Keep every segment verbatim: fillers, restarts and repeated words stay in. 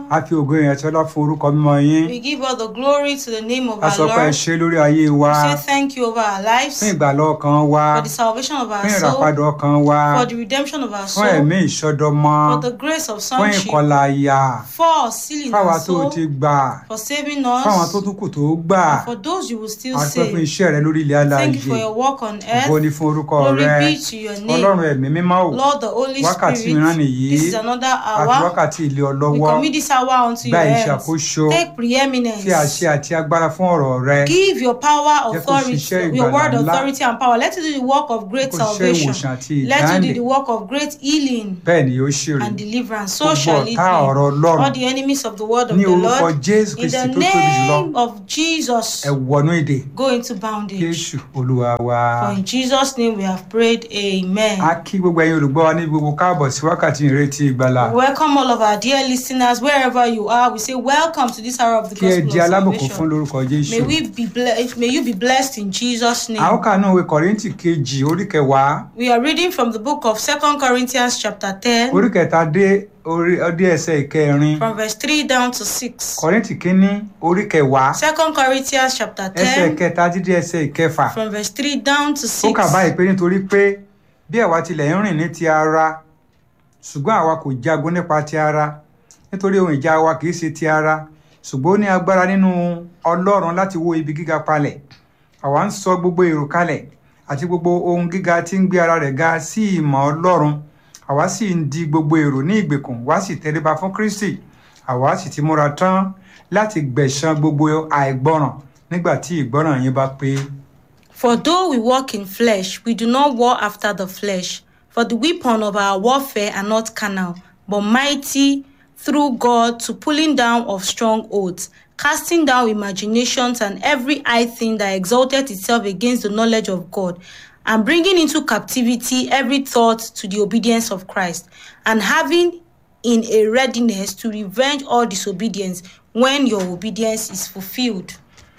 A fi ògo yẹn tí ọlá fún orúkọ mímọ́ yín. We give all the glory to the name of A our sọ pé ẹ Lord. ṣé lórí ayé wa. We say thank you over our lives, Fún ìgbàlà ọkàn wa. for the salvation of our Fún soul, ìràpadà ọkàn wa. for the redemption of our Fún soul, ẹ̀mí ìṣọdọmọ. for the grace of Fún sonship, ìkọlà àyà. for sealing Fáwa our tó soul, ti gbà. for saving Fáwọn tó us, tún kù tó gbà. and for those you will still A dúpẹ́ fún save. iṣẹ́ rẹ lórí ilẹ̀ Thank you for alààyè. your work on Ògo earth. ni fún orúkọ Glory rẹ. be to your name. Ọlọ́run ẹ̀mí mímọ́ o. Lord, the Holy Wákàtí mìíràn Spirit, nìyí. this is another Àfi hour. wákàtí ilé We ọlọ́wọ́. commit this hour unto your Gba hands. ìṣàkóso. Take preeminence. Fi àṣẹ àti agbára fún ọ̀rọ̀ rẹ. Give your power, Jẹ́ kó authority, ṣiṣẹ́ your word, ìgbàlà ńlá. authority, and power. Let it do the work of great Kó ṣiṣẹ́ salvation. ìwòsàn àti Let it do ìdáǹdè. the work of great healing Bẹ́ẹ̀ ni yóò ṣe rí. and deliverance. So Gbogbo shall it be. ọ̀tá ọ̀rọ̀ Ọlọ́run. All the enemies of the word of Ní the orúkọ Lord, Jésù in Kristi the tó tóbi jùlọ. name of Jesus, Ẹ wọnú èdè. go into bondage. Jésù Olúwa wa. For in Jesus' name we have prayed. Amen. A kí gbogbo ẹ̀yin olùgbọ́ wa ní gbogbo káàbọ̀ sí wákàtí ìrètí ìgbàlà. Welcome all of our dear listeners, wherever you are. We say welcome to this hour of the Kí ẹ gospel di of alábùkún fún salvation. lórúkọ Jésù. May we be blessed. May you be blessed in Jesus' name. A ó kà nínú ìwé Kọ́ríńtì kejì orí kẹwàá. We are reading from the book of Second Corinthians chapter ten, Orí kẹta dé orí ọdẹ ẹsẹ̀ ìkẹrin. from verse three down to six. Kọ́ríńtì kínní orí kẹwàá. Second Corinthians chapter Ẹsẹ̀ ten, ìkẹta dídé ẹsẹ̀ ìkẹfà. from verse three down to Ó six. kà báyìí pé nítorí pé bí àwa tilẹ̀ ń rìn ní ti ara ṣùgbọ́n àwa kò jagun nípa ti ara nítorí ohun ìjà wa kìí ṣe ti ara ṣùgbọ́n ó ní agbára nínú Ọlọ́run láti wó ibi gíga palẹ̀. Àwa ń sọ gbogbo èrò kalẹ̀ àti gbogbo ohun gíga tí ń gbé ara rẹ̀ ga sí ìmọ̀ Ọlọ́run. Àwa sì ń di gbogbo èrò ní ìgbèkùn wá sì tẹríba fún Kristi. Àwa sì ti múra tán láti gbẹ̀san gbogbo àìgbọràn nígbà tí ìgbọràn yín bá pé. For though we walk in flesh, we do not war after the flesh. For the weapon of our warfare are not carnal, but mighty through God to pulling down of strongholds, casting down imaginations and every high thing that exalted itself against the knowledge of God, and bringing into captivity every thought to the obedience of Christ, and having in a readiness to revenge all disobedience when your obedience is fulfilled.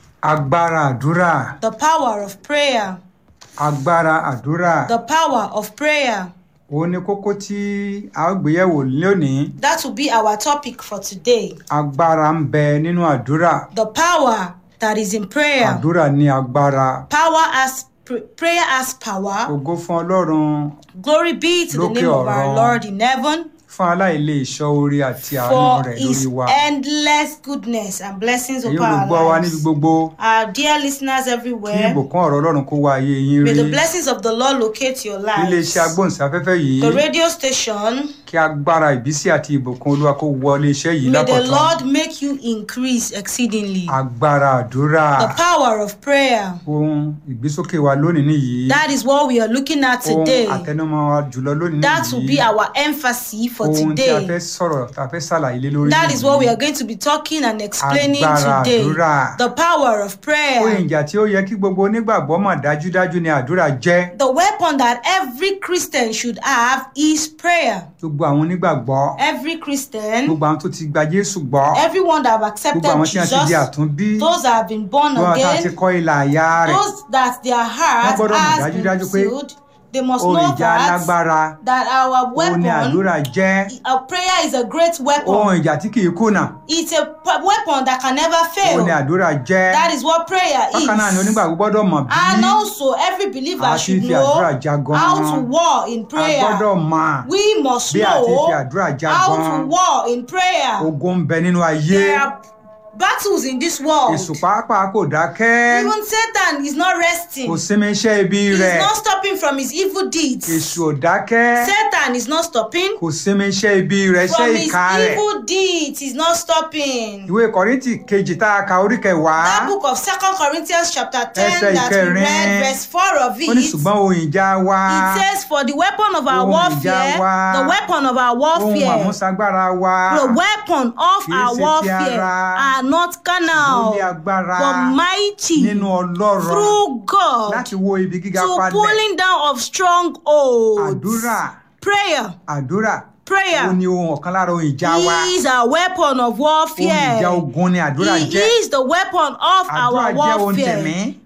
Agbára àdúrà. The power of prayer. Agbára àdúrà. The power of prayer. Ó ní kókó tí a ó gbéyẹ̀wò lónìí. That will be our topic for today. Agbára ń bẹ nínú àdúrà. The power that is in prayer. Àdúrà ní agbára. Power as pr- prayer as power. Ògo fún Ọlọ́run Glory be to the Lókè name of our ọ̀run. Lord in heaven fún aláìlè ìṣọ́ orí àti àánú for rẹ̀ his lórí wa. endless goodness and blessings Èyí upon olùgbọ́ wa our níbi lives. gbogbo. Our dear listeners Kí everywhere, ìbùkún ọ̀rọ̀ Ọlọ́run kó wá ayé yín may rí. the blessings of the Lord locate your lives. Ilé-iṣẹ́ agbóhùnsáfẹ́fẹ́ yìí. The radio station, Kí agbára ìbísí àti ìbùkún Olúwa kó wọ ilé-iṣẹ́ yìí may the lákọ̀tán. Lord make you increase exceedingly. Agbára àdúrà. The power of prayer. Ohun ìgbésókè wa lónìí nìyí. That is what we are looking at Ohun today. àtẹnumọ́ wa jùlọ lónìí That will be nìyí. our emphasis for Ohun tí a fẹ́ today. sọ̀rọ̀ tá a fẹ́ ṣàlàyé lé lórí That is what we nìyí. are going to be talking and explaining Agbára today. àdúrà. The power of Ohun prayer. ìjà tí ó yẹ kí gbogbo onígbàgbọ́ mọ̀ dájúdájú ni àdúrà jẹ́. The weapon that every Christian should have is prayer. Gbogbo àwọn onígbàgbọ́. Every Christian, Gbogbo àwọn tó ti gba Jésù gbọ́. everyone that have Gbogbo accepted àwọn tí wọ́n ti di Jesus, àtúnbí. those that have been born Gbogbo àwọn tí wọ́n ti again, kọ́ ilà àyà rẹ̀. those that their heart Wọ́n gbọ́dọ̀ mọ̀ has been dájúdájú pé sealed, they must ohun know ìjà that, alágbára. that our Òun ni weapon, àdúrà jẹ́. our prayer is a great weapon. Ohun ìjà tí kì í kùnà. It's a p- weapon that can never Òun ni fail. àdúrà jẹ́. That is what prayer Bákan náà ni is. onígbàgbọ́ gbọ́dọ̀ mọ̀ bí And also, every believer a ti should fi know àdúrà jagun. how to war in a gbọ́dọ̀ prayer. mọ̀ We must bí a ti fi know àdúrà how to jagun. war in prayer. Ogun ń bẹ nínú ayé. There are battles in this world. Èṣù pàápàá kò dákẹ́. Even Satan is not resting. Kò sinmi iṣẹ́ ibi He's rẹ̀. not stopping from his evil deeds. Èṣù ò dákẹ́. Satan is not stopping Kò sinmi iṣẹ́ ibi rẹ̀, iṣẹ́ from his ìka rẹ̀. evil deeds. He's not stopping. Ìwé Kọ́ríńtì kejì tá a kà orí kẹwàá. That book of Second Corinthians chapter ten Ẹsẹ̀ that we ìkẹrin. read, verse four of Ó ní it, ṣùgbọ́n ohun ìjà wa. it says, for the weapon of our Ohun ìjà warfare, wa. the weapon of our Ohun warfare, àmúṣagbára wa. the weapon of Kìí our ṣe ti warfare ara. are not Ó carnal, ní agbára but mighty nínú Ọlọ́run through God láti wó ibi gíga to palẹ̀. pulling down of strongholds. Àdúrà. Prayer, Àdúrà. prayer Ó ní ohun ọ̀kan lára ohun ìjà wa. is a weapon of Ohun ìjà warfare. ogun ni àdúrà He jẹ́. is the weapon of Àdúrà our jẹ́ ohun warfare. tẹ̀mí.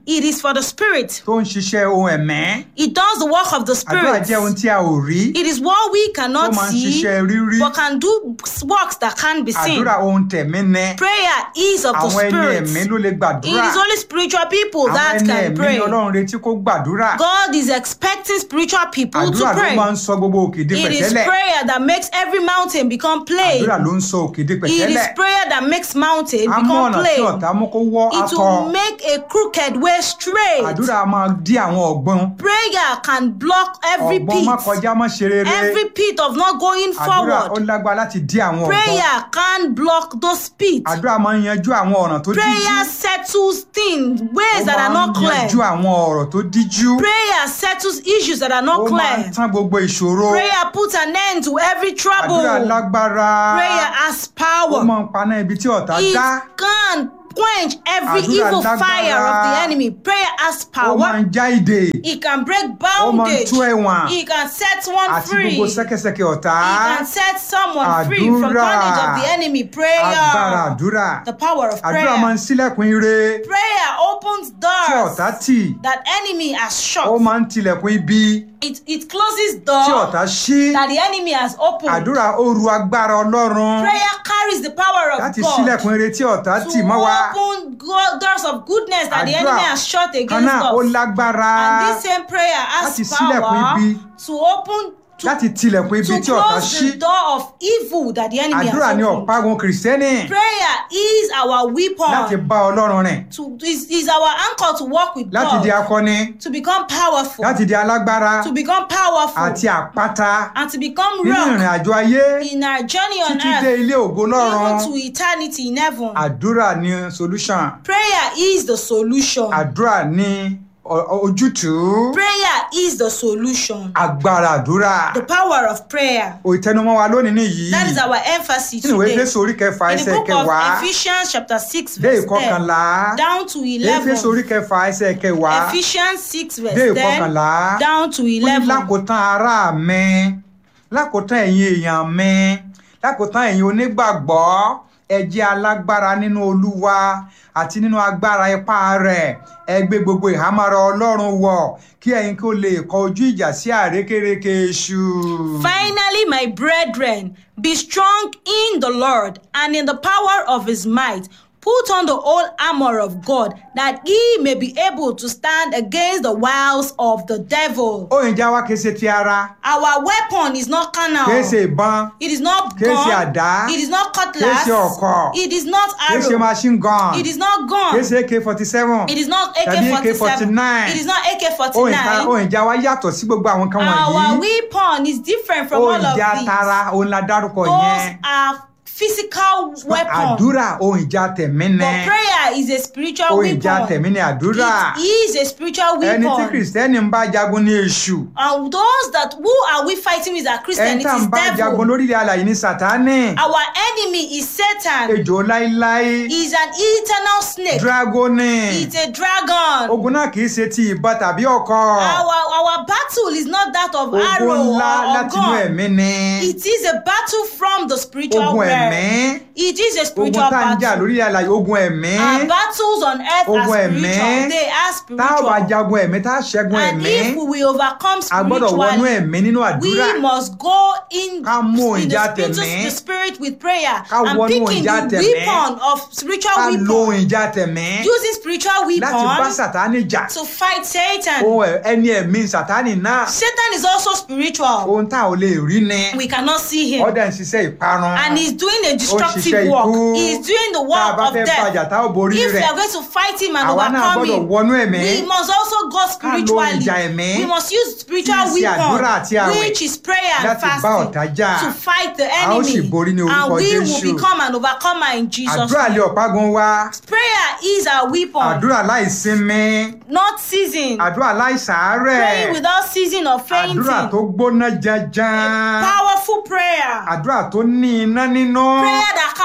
It is for the spirit. tó ń ṣiṣẹ́ ohun ẹ̀mí. It does the work of the Àdúrà spirit. jẹ́ ohun tí a ò rí. It is what we Tó cannot máa ń see, ṣiṣẹ́ rírí. but can do works that can't be seen. Àdúrà ohun tẹ̀mí ni. Prayer is of the Àwọn ẹni spirit. ẹ̀mí ló lè It gbàdúrà. is only spiritual people Àwọn that ẹni can ẹ̀mí pray. ni Ọlọ́run retí kó gbàdúrà. God is expecting spiritual people to Àdúrà ló pray. máa ń sọ gbogbo òkè di It is pẹ̀tẹ́lẹ̀. prayer that makes every mountain become plain. Àdúrà ló ń sọ òkè di It is pẹ̀tẹ́lẹ̀. prayer that makes mountain Á mú become ọ̀nà tí plain. ọ̀tá mú kó wọ́ It atọ. will make a crooked way straight. Àdúrà máa dí àwọn ọ̀gbun. Prayer can block every Ọ̀gbun má pit. kọjá mọ́ ṣe rere. Every pit of not going Àdúrà ó forward. lágbára láti dí àwọn ọ̀gbun. Prayer can block those pits. Àdúrà máa ń yanjú àwọn ọ̀ràn tó díjú. Prayer settles things, ways Ó that are máa not ń clear. yanjú àwọn ọ̀rọ̀ tó díjú. Prayer settles issues that are Ó not máa ń clear. tán gbogbo ìṣòro. Prayer puts an end to every trouble. Àdúrà lágbára. Prayer has Ó power. máa ń paná ibi tí ọ̀tá It dá. can quench every Àdúrà evil lágbára. fire of the enemy. Prayer has Ó máa power. ń já ìdè. It can break Ó máa ń bondage. tú ẹ̀wọ̀n. It can set one Àti free. gbogbo sẹ́kẹ́sẹ́kẹ́ ọ̀tá. It can set someone free from Àdúrà. bondage of the enemy. Agbára Prayer. àdúrà. The power of Àdúrà máa prayer. ń ṣílẹ̀kùn ire. Prayer opens Tí doors ọ̀tá tì. that enemy has Ó shut. máa ń tilẹ̀kùn ibi. It, it closes Tí doors ọ̀tá ṣí. that the enemy has opened. Àdúrà ó ru agbára Ọlọ́run. Prayer carries the power of Láti God ṣílẹ̀kùn ire tí ọ̀tá to tì mọ́ wa. open go- doors of goodness that the Àdúrà enemy has shut kan against náà ó us. lágbára. And this same prayer has Láti ṣílẹ̀kùn power ibi. to open to, Láti tilẹ̀kùn ibi to tí ọ̀tá close ṣí. the door of evil that the enemy Àdúrà has ni opened. ọ̀págun Kìrìsìtẹ́nì. Prayer is our Láti weapon bá Ọlọ́run rìn. to is, is our anchor to walk with Láti di God, akọni. to become powerful, Láti di alágbára. to become powerful, Àti àpáta. and to become Nínú ìrìn rock àjò ayé. in our journey on Títí dé earth, ilé ògo lọ́run. even to eternity in heaven. Àdúrà ni solution. Prayer is the solution. Àdúrà ni ọ- ọ- ojútùú. Prayer is the solution. Agbára àdúrà. The power of prayer. Òtẹnumọ́ wa lónìí nìyí. That is our emphasis Nínú ìwé today. Éfésù orí kẹfà In the ẹsẹ̀ book kẹwàá. of Ephesians chapter six Dé verse ten ìkọkànlá. down to Éfésù eleven. orí kẹfà ẹsẹ̀ kẹwàá. Ephesians six Dé verse ten ìkọkànlá. down to Ó ní eleven. lákòótán ará mi. Lákòótán ẹ̀yin èèyàn mi. Lákòótán ẹ̀yin onígbàgbọ́. Ẹ jẹ́ alágbára nínú Olúwa àti nínú agbára ipá rẹ̀. Ẹ gbé gbogbo ìhámọ́ra Ọlọ́run wọ̀ kí ẹ̀yin kí ó lè kọ ojú ìjà sí àrékérekè èṣù. Finally, my brethren, be strong in the Lord and in the power of his might. Put on the whole armor of God, that ye may be able to stand against the wiles of the devil. Ohun ìjà wa kìí ṣe ti ara. Our weapon is not carnal. Kìí ṣe ìbọn. It is not Kìí ṣe gun. àdá. It is not Kìí cutlass. ṣe ọ̀kọ̀. It is not Kìí ṣe arrow. machine gun. It is not Kìí gun. ṣe A K forty-seven. It is not A Tàbí K A K forty-seven. forty-nine. It is not A K Ohun ìjà forty-nine. ohun ìjà wa yàtọ̀ sí gbogbo àwọn nǹkan Our wọ̀nyí. weapon is different from Ohun all of ìjà these. tara òun la dárúkọ Those yẹn. are physical weapon. Àdúrà ohun ìjà tẹ̀mí But ni. prayer is a spiritual Ohun ìjà weapon. tẹ̀mí ni àdúrà. It is a spiritual Ẹni tí weapon. Kìrìsìtẹ́nì ń bá jagun ní èṣù. And those that who are we fighting with are Christian, Ẹni it tá is ń bá jagun devil. lórílẹ̀ alàyè ní Sàtánì. Our enemy is Satan. Ejò láíláí. He is an eternal snake. Dragoni. It's a dragon. Ogun náà kìí ṣe ti ìbọn tàbí ọ̀kọ̀. Our our battle is not that of Ogun arrow ńlá or, or láti inú gun. ẹ̀mí ni. It is a battle from the spiritual Ogun realm. ẹ̀mí. It is a Ogun spiritual tá ń jà battle. lórílẹ̀ alàyè ogun ẹ̀mí. Our battles on earth Ogun are ẹ̀mí. spiritual. They are Tá a bá spiritual. jagun ẹ̀mí tá a ṣẹ́gun And ẹ̀mí. if we will overcome A gbọ́dọ̀ wọnú spiritually, ẹ̀mí nínú àdúrà. we must go in, Ká mú in ìjà the, into tẹ̀mí. the spirit with prayer Ká and wọnú picking ìjà the tẹ̀mí. weapon of spiritual Ká lo ohun weapon, ìjà tẹ̀mí. using spiritual Láti bá weapon Sàtánì jà. to fight Satan. Ohun ẹ̀- ẹni ẹ̀mí Sàtánì náà. Satan is also spiritual. Ohun tá ò lè rí ni. We cannot see him. Ọ̀dà ń ṣiṣẹ́ ìparun. And he's doing a Ó ń ṣiṣẹ́ destructive ikú. work. He's doing the Tá a work bá of fẹ́ bàjà death. tá ò borí If we rẹ̀. are going to fight him and Àwa náà overcome gbọ́dọ̀ him, wọnú ẹ̀mí. we must also go spiritually. ìjà ẹ̀mí. We must use spiritual Tí í ṣe àdúrà àti weapon, àwẹ̀. which is prayer and Láti bá fasting, ọ̀tá jà. to fight the A ó sì enemy. borí ní orúkọ And we will Jésù. become an overcomer in Jesus' Àdúrà lé name. ọ̀págun wa. Prayer is our weapon, Àdúrà láì sinmi. not ceasing. Àdúrà láì sàárẹ̀. Praying without ceasing or Àdúrà tó fainting. gbóná janjan. Powerful prayer. Àdúrà tó ní iná nínú. Prayer that carries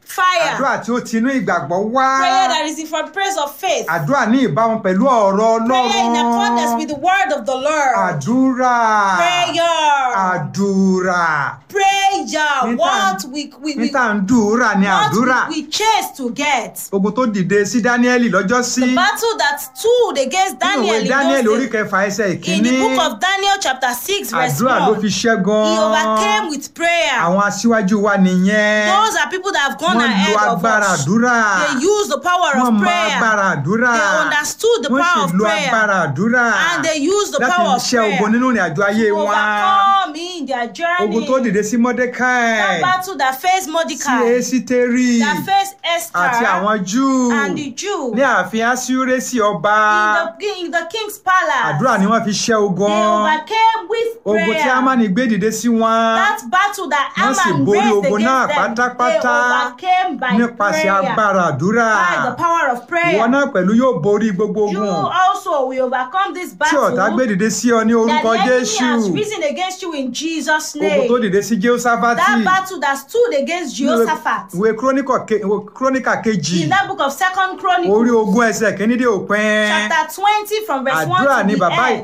fire. àdúrà tí ó ti inú ìgbàgbọ́ wá. Prayer that is in from place of faith. àdúrà ní ìbámu pẹ̀lú ọ̀rọ̀ Prayer in Ọlọ́run. accordance with the word of the Lord. àdúrà. Prayer. àdúrà. Prayer. Níta- What we we we níta ń dùúrà ní àdúrà. what we, we chase to get. ogun tó dìde sí Dáníẹ́lì lọ́jọ́ sí. The battle that stood against nínú Daniel ìwé in, Dáníẹ́lì those orí days, kẹfà ẹsẹ̀ in the ìkíní. book of Daniel chapter six verse àdúrà ló one. fi ṣẹ́gun. He overcame with prayer. àwọn aṣíwájú wa nìyẹn. Those are people that have gone wọ́n lo ahead of agbára us. àdúrà. They use the power wọ́n of mọ prayer. agbára àdúrà. They understood the wọ́n power sì of lo prayer. agbára àdúrà. And they use the láti power of ṣẹ́ ogun prayer nínú ìrìn àjò ayé to wọn. overcome in their ogun tó journey. dìde sí Mọ́dékáì. That battle that faced sí Mordecai, Ẹ́sítérì that faced Esther àti àwọn Júù and the Jew ní ààfin Áṣúrésì ọba. in the, in the king's palace. àdúrà ni wọ́n fi ṣẹ́ ogun. They overcame with ogun tí prayer. Ámánì gbé dìde sí wọn. That battle that Wọ́n sì Haman borí raised ogun náà against them, they pátápátá overcame by nípasẹ̀ prayer. agbára àdúrà. By the power of prayer. ìwọ náà pẹ̀lú yóò borí gbogbo You ogun also will overcome this tí battle ọ̀tá gbé dìde sí ọ ní that orúkọ the enemy Jésù. has risen against you in Jesus' ogun name. tó dìde sí Jehoṣáfátì. That battle that stood against Jehoshaphat. ìwé Kíróníkà ke- ìwé Kíróníkà kejì In that book of Second orí Chronicles, ogún ẹsẹ̀ kìíní dé òpin. chapter twenty from verse one àdúrà to ni the bàbá end.